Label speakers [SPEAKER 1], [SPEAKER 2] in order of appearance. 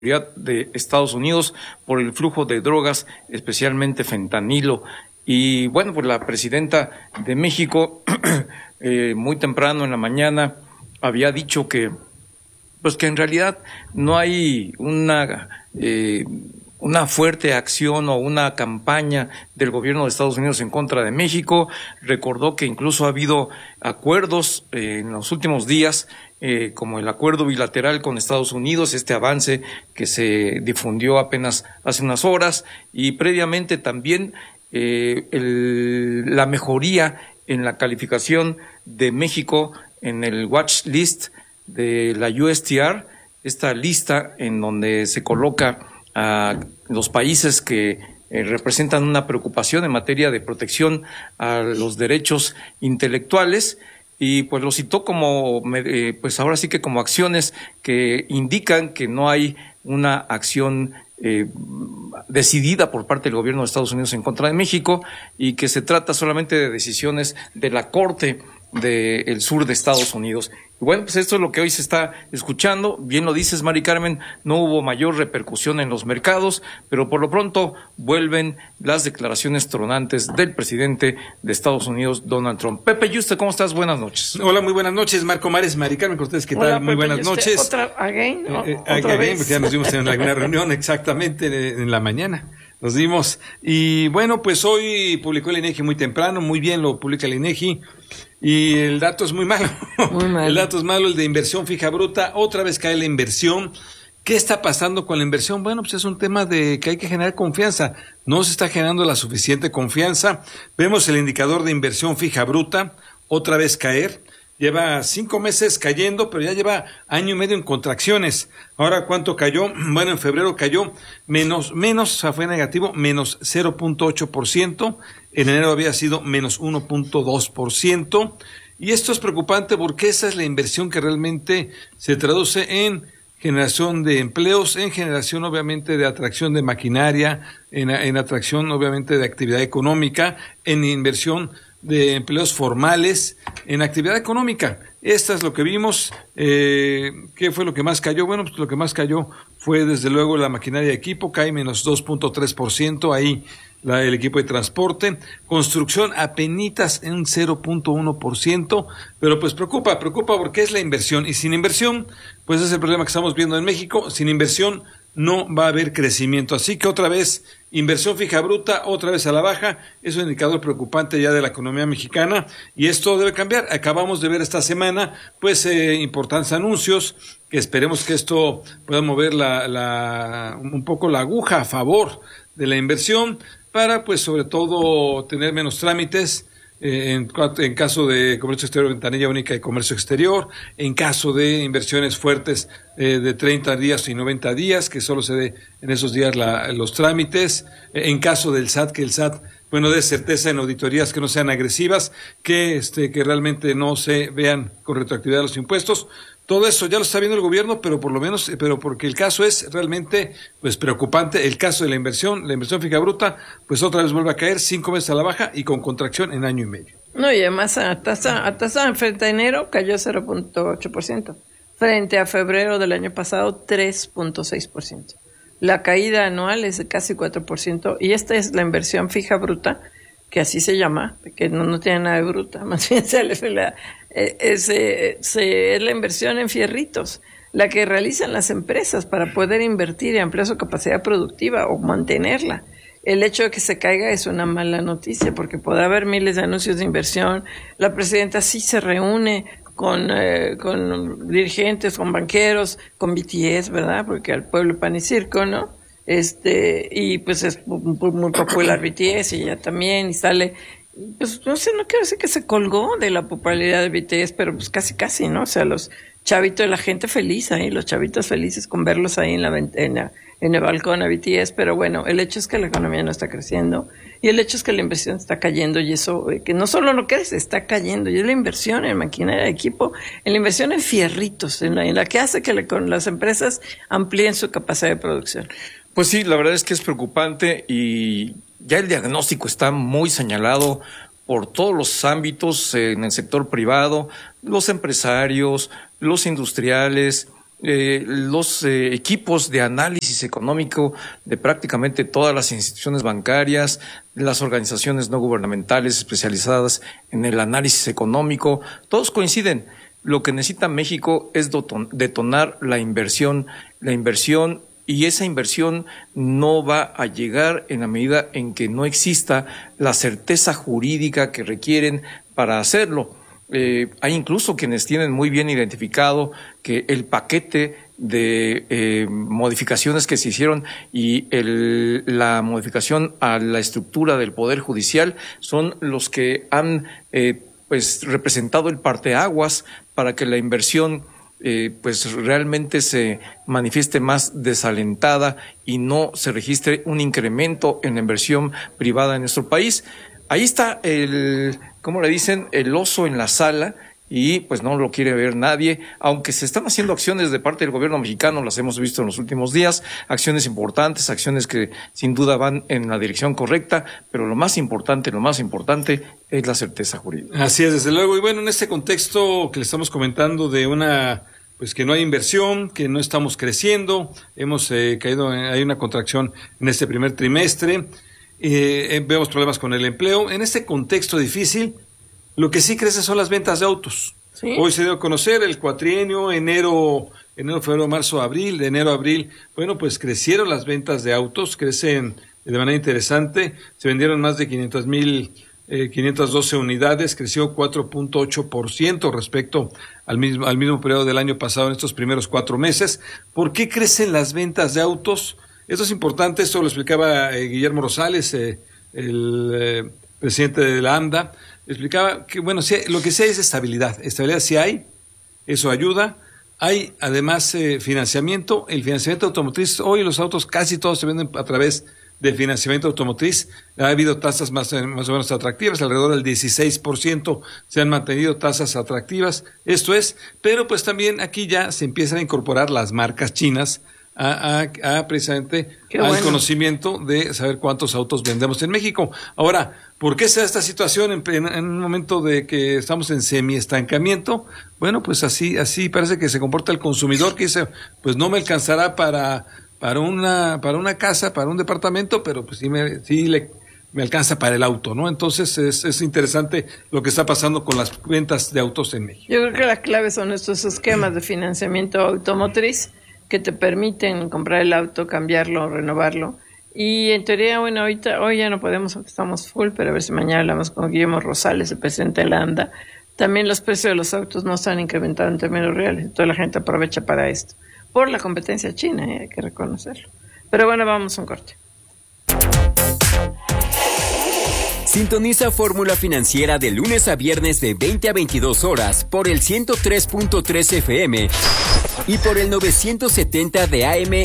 [SPEAKER 1] de Estados Unidos por el flujo de drogas, especialmente fentanilo. Y bueno, pues la presidenta de México, muy temprano en la mañana, había dicho que en realidad no hay una fuerte acción o una campaña del gobierno de Estados Unidos en contra de México. Recordó que incluso ha habido acuerdos en los últimos días, como el acuerdo bilateral con Estados Unidos, este avance que se difundió apenas hace unas horas, y previamente también la mejoría en la calificación de México en el watch list de la USTR, esta lista en donde se coloca a los países que representan una preocupación en materia de protección a los derechos intelectuales, y pues lo citó como, pues ahora sí que como acciones que indican que no hay una acción decidida por parte del gobierno de Estados Unidos en contra de México, y que se trata solamente de decisiones de la Corte del sur de Estados Unidos. Y bueno, pues esto es lo que hoy se está escuchando. Bien lo dices, Mari Carmen, no hubo mayor repercusión en los mercados, pero por lo pronto vuelven las declaraciones tronantes del presidente de Estados Unidos, Donald Trump. Pepe Yuste, ¿cómo estás? Buenas noches.
[SPEAKER 2] Hola, muy buenas noches, Marco Mares, Mari Carmen Cortés, ¿qué tal?
[SPEAKER 1] Hola,
[SPEAKER 2] muy
[SPEAKER 1] Pepe
[SPEAKER 2] buenas noches.
[SPEAKER 1] ¿Otra again?
[SPEAKER 2] ¿Otra vez? Porque ya nos vimos en alguna reunión, exactamente, en la mañana. Nos dimos. Y bueno, pues hoy publicó el INEGI muy temprano, muy bien lo publica el INEGI. Y el dato es muy malo. Muy malo. El dato es malo, el de inversión fija bruta. Otra vez cae la inversión. ¿Qué está pasando con la inversión? Bueno, pues es un tema de que hay que generar confianza. No se está generando la suficiente confianza. Vemos el indicador de inversión fija bruta otra vez caer. Lleva 5 meses cayendo, pero ya lleva año y medio en contracciones. Ahora, ¿cuánto cayó? Bueno, en febrero cayó menos, o sea, fue negativo, menos 0.8%. En enero había sido menos 1.2%. Y esto es preocupante porque esa es la inversión que realmente se traduce en generación de empleos, en generación obviamente de atracción de maquinaria, en atracción obviamente de actividad económica, en inversión de empleos formales, en actividad económica. Esto es lo que vimos. ¿Qué fue lo que más cayó? Bueno, pues lo que más cayó fue desde luego la maquinaria de equipo, cae menos 2.3%, ahí el equipo de transporte. Construcción apenitas en 0.1%, pero pues preocupa porque es la inversión, y sin inversión, pues es el problema que estamos viendo en México. Sin inversión no va a haber crecimiento, así que otra vez inversión fija bruta, otra vez a la baja. Es un indicador preocupante ya de la economía mexicana, y esto debe cambiar. Acabamos de ver esta semana pues importantes anuncios, que esperemos que esto pueda mover un poco la aguja a favor de la inversión, para pues sobre todo tener menos trámites en caso de comercio exterior, ventanilla única de comercio exterior, en caso de inversiones fuertes de 30 días y 90 días, que solo se dé en esos días los trámites, en caso del SAT, que el SAT, bueno, dé certeza en auditorías que no sean agresivas, que realmente no se vean con retroactividad los impuestos. Todo eso ya lo está viendo el gobierno, pero porque el caso es realmente pues preocupante. El caso de la inversión fija bruta, pues otra vez vuelve a caer 5 meses a la baja y con contracción en año y medio.
[SPEAKER 3] No, y además a tasa frente a enero cayó 0.8%, frente a febrero del año pasado 3.6%. La caída anual es de casi 4%, y esta es la inversión fija bruta, que así se llama, que no tiene nada de bruta, más bien es la inversión en fierritos, la que realizan las empresas para poder invertir y ampliar su capacidad productiva o mantenerla. El hecho de que se caiga es una mala noticia, porque puede haber miles de anuncios de inversión. La presidenta sí se reúne con dirigentes, con banqueros, con BTS, ¿verdad? Porque al pueblo pan y circo, ¿no? Y pues es muy popular BTS, y ella también, y sale, pues no sé, no quiero decir que se colgó de la popularidad de BTS, pero pues casi, ¿no? O sea, los chavitos, la gente feliz ahí, los chavitos felices con verlos ahí en el balcón a BTS, pero bueno, el hecho es que la economía no está creciendo, y el hecho es que la inversión está cayendo, y eso, que no solo no crece, está cayendo, y es la inversión en maquinaria de equipo, en la inversión en fierritos, en la que hace que las empresas amplíen su capacidad de producción.
[SPEAKER 1] Pues sí, la verdad es que es preocupante, y ya el diagnóstico está muy señalado por todos los ámbitos en el sector privado, los empresarios, los industriales, los equipos de análisis económico de prácticamente todas las instituciones bancarias, las organizaciones no gubernamentales especializadas en el análisis económico, todos coinciden. Lo que necesita México es detonar la inversión, y esa inversión no va a llegar en la medida en que no exista la certeza jurídica que requieren para hacerlo. Hay incluso quienes tienen muy bien identificado que el paquete de modificaciones que se hicieron y la modificación a la estructura del Poder Judicial son los que han representado el parteaguas para que la inversión pues realmente se manifieste más desalentada y no se registre un incremento en la inversión privada en nuestro país. Ahí está ¿cómo le dicen? El oso en la sala, y pues no lo quiere ver nadie, aunque se están haciendo acciones de parte del gobierno mexicano, las hemos visto en los últimos días, acciones importantes, acciones que sin duda van en la dirección correcta, pero lo más importante es la certeza jurídica.
[SPEAKER 2] Así es, desde luego. Y bueno, en este contexto que le estamos comentando de pues que no hay inversión, que no estamos creciendo, hemos caído, hay una contracción en este primer trimestre, vemos problemas con el empleo. En este contexto difícil, lo que sí crece son las ventas de autos. ¿Sí? Hoy se dio a conocer el cuatrienio, enero, febrero, marzo, abril, de enero a abril. Bueno, pues crecieron las ventas de autos, crecen de manera interesante. Se vendieron más de 512 unidades, creció 4.8% respecto al mismo periodo del año pasado en estos primeros 4 meses. ¿Por qué crecen las ventas de autos? Esto es importante, esto lo explicaba Guillermo Rosales, el presidente de la AMDA. Explicaba que, bueno, sí, lo que sí hay es estabilidad sí hay, eso ayuda. Hay además financiamiento, el financiamiento automotriz. Hoy los autos casi todos se venden a través de financiamiento automotriz. Ha habido tasas más o menos atractivas, alrededor del 16% se han mantenido tasas atractivas, esto es, pero pues también aquí ya se empiezan a incorporar las marcas chinas precisamente al conocimiento de saber cuántos autos vendemos en México. Ahora, ¿por qué se da esta situación en un momento de que estamos en semi-estancamiento? Bueno, pues así parece que se comporta el consumidor, que dice, pues no me alcanzará para una casa, para un departamento, pero pues sí me alcanza para el auto, ¿no? Entonces es interesante lo que está pasando con las ventas de autos en México.
[SPEAKER 3] Yo creo que la clave son estos esquemas de financiamiento automotriz que te permiten comprar el auto, cambiarlo, renovarlo. Y en teoría, bueno, hoy ya no podemos, estamos full, pero a ver si mañana hablamos con Guillermo Rosales, el presidente de la AMDA. También los precios de los autos no están incrementando en términos reales. Toda la gente aprovecha para esto. Por la competencia china, hay que reconocerlo. Pero bueno, vamos a un corte.
[SPEAKER 4] Sintoniza Fórmula Financiera de lunes a viernes de 20 a 22 horas por el 103.3 FM y por el 970 de AM